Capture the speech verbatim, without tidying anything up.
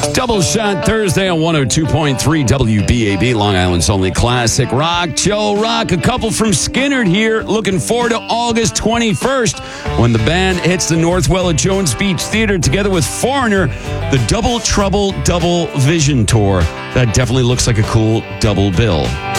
Double Shot Thursday on one oh two point three W B A B, Long Island's only classic rock. Joe Rock, a couple from Skinnerd here. Looking forward to August twenty-first when the band hits the Northwell at Jones Beach Theater together with Foreigner, the Double Trouble Double Vision Tour. That definitely looks like a cool double bill.